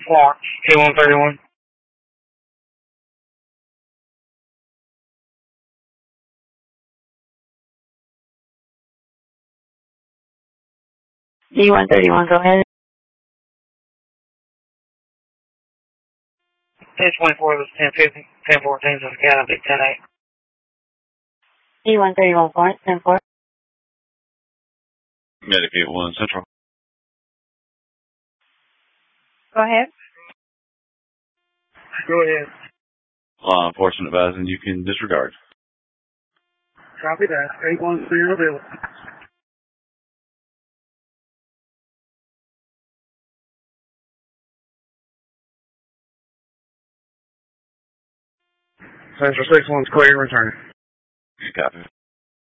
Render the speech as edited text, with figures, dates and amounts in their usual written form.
Florence, T131. D131, go ahead. 1024 was 1050, 1014 was the Academy, 108. D131, Florence, 10-4. Medicaid 1 Central. Go ahead. Go ahead. Law enforcement advising you can disregard. Copy that. 810 available. Central 61's clear, return. Copy.